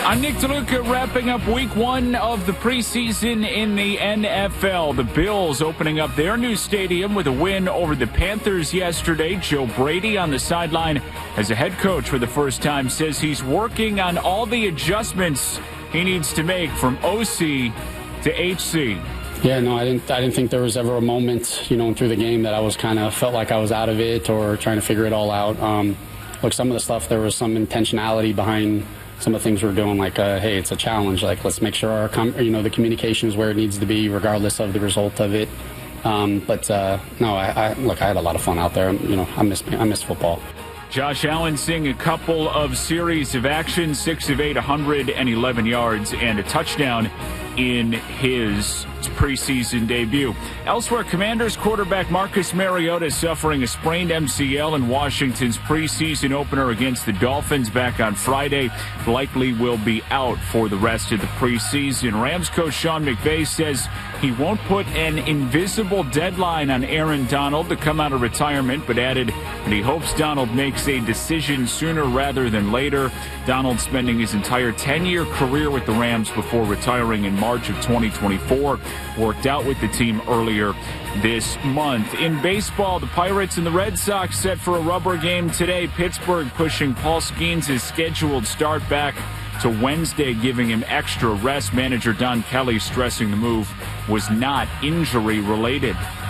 I'm Nick DeLuca, wrapping up week one of the preseason in the NFL. The Bills opening up their new stadium with a win over the Panthers yesterday. Joe Brady on the sideline as a head coach for the first time says he's working on all the adjustments he needs to make from OC to HC. Yeah, no, I didn't think there was ever a moment, through the game that I was felt like I was out of it or trying to figure it all out. Look, some of the stuff, there was some intentionality behind some of the things we're doing, like, hey, it's a challenge. Like, let's make sure the communication is where it needs to be, regardless of the result of it. No, I had a lot of fun out there. I miss football. Josh Allen seeing a couple of series of action, 6 of 8, 111 yards and a touchdown in his preseason debut. Elsewhere, Commanders quarterback Marcus Mariota suffering a sprained MCL in Washington's preseason opener against the Dolphins back on Friday. Likely will be out for the rest of the preseason. Rams coach Sean McVay says he won't put an invisible deadline on Aaron Donald to come out of retirement, but added that he hopes Donald makes a decision sooner rather than later. Donald spending his entire 10-year career with the Rams before retiring in March of 2024. Worked out with the team earlier this month. In baseball, the Pirates and the Red Sox set for a rubber game today. Pittsburgh pushing Paul Skeens' scheduled start back to Wednesday, giving him extra rest. Manager Don Kelly stressing the move was not injury related.